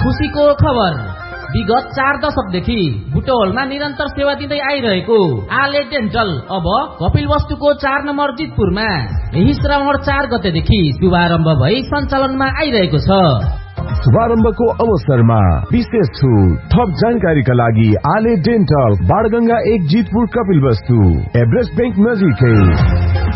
खुशीको खबर विगत 4 दशकदेखि बुटवलमा निरन्तर सेवा दिँदै आइरहेको आले डेन्टल अब कपिलवस्तुको 4 नम्बर जितपुरमा यही श्रावण 4 गतेदेखि शुभारम्भ भई सञ्चालनमा आइरहेको छ। शुभारम्भको अवसरमा विशेष छुट। थप जानकारीका लागि आले dental Banganga 1 Jitpur Kapilvastu Everest bank नजिकै।